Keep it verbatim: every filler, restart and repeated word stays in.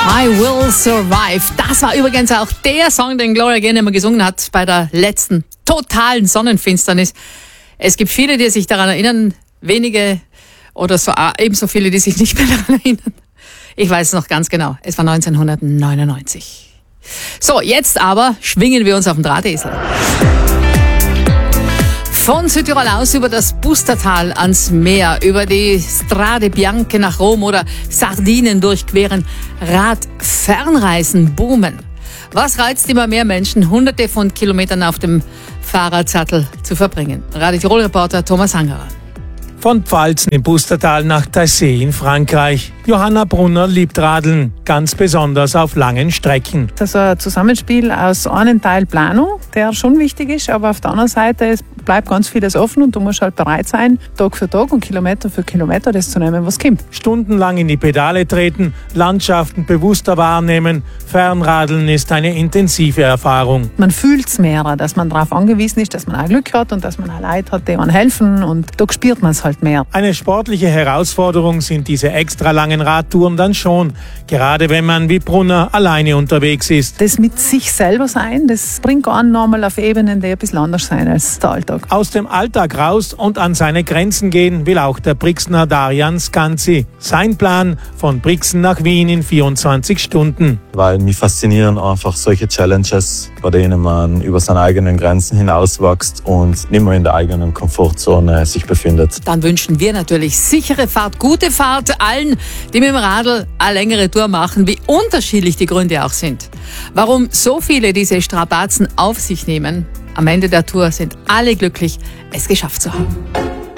I Will Survive. Das war übrigens auch der Song, den Gloria Gaynor gesungen hat bei der letzten totalen Sonnenfinsternis. Es gibt viele, die sich daran erinnern, wenige oder so, ebenso viele, die sich nicht mehr daran erinnern. Ich weiß es noch ganz genau. Es war neunzehnhundertneunundneunzig. So, jetzt aber schwingen wir uns auf den Drahtesel. Von Südtirol aus über das Pustertal ans Meer, über die Strade Bianche nach Rom oder Sardinen durchqueren, Radfernreisen boomen. Was reizt immer mehr Menschen, hunderte von Kilometern auf dem Fahrradsattel zu verbringen? Radio Tirol-Reporter Thomas Hangerer. Von Pfalzen im Pustertal nach Taizé in Frankreich. Johanna Brunner liebt Radeln, ganz besonders auf langen Strecken. Das ist ein Zusammenspiel aus einem Teil Planung, der schon wichtig ist, aber auf der anderen Seite es bleibt ganz vieles offen und du musst halt bereit sein, Tag für Tag und Kilometer für Kilometer das zu nehmen, was kommt. Stundenlang in die Pedale treten, Landschaften bewusster wahrnehmen, Fernradeln ist eine intensive Erfahrung. Man fühlt es mehr, dass man darauf angewiesen ist, dass man auch Glück hat und dass man auch Leute hat, die einem helfen und da spürt man es halt mehr. Eine sportliche Herausforderung sind diese extra langen Radtouren dann schon, gerade wenn man wie Brunner alleine unterwegs ist. Das mit sich selber sein, das bringt einen nochmal auf Ebenen, die ein bisschen anders sein als der Alltag. Aus dem Alltag raus und an seine Grenzen gehen will auch der Brixner Darian Scanzi. Sein Plan: von Brixen nach Wien in vierundzwanzig Stunden. Weil mich faszinieren einfach solche Challenges, bei denen man über seine eigenen Grenzen hinauswächst und nicht mehr in der eigenen Komfortzone sich befindet. Dann wünschen wir natürlich sichere Fahrt, gute Fahrt allen, die mit dem Radl eine längere Tour machen, wie unterschiedlich die Gründe auch sind. Warum so viele diese Strapazen auf sich nehmen? Am Ende der Tour sind alle glücklich, es geschafft zu haben.